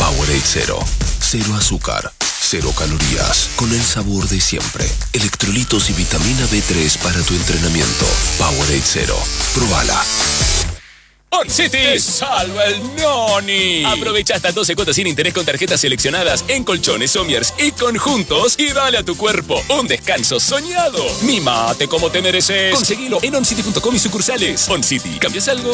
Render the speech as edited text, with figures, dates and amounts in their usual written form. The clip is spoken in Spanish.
Powerade Zero. Cero azúcar, cero calorías, con el sabor de siempre. Electrolitos y vitamina B3 para tu entrenamiento. Powerade Zero. Probala. OnCity te salva el noni. Aprovecha hasta 12 cuotas sin interés con tarjetas seleccionadas en colchones, sommiers y conjuntos y dale a tu cuerpo un descanso soñado. Mimate como te mereces. Conseguilo en oncity.com y sucursales. OnCity, ¿cambias algo?